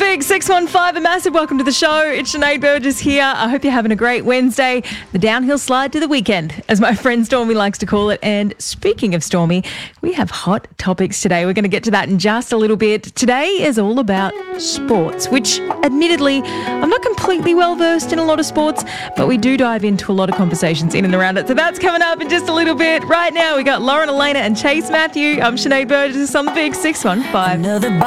Big 615, a massive welcome to the show. It's Sinead Burgess here. I hope you're having a great Wednesday. The downhill slide to the weekend, as my friend Stormy likes to call it. And speaking of Stormy, we have hot topics today. We're going to get to that in just a little bit. Today is all about sports, which admittedly, I'm not completely well versed in a lot of sports, but we do dive into a lot of conversations in and around it. So that's coming up in just a little bit. Right now, we got Lauren Elena and Chase Matthew. I'm Sinead Burgess on the Big 615.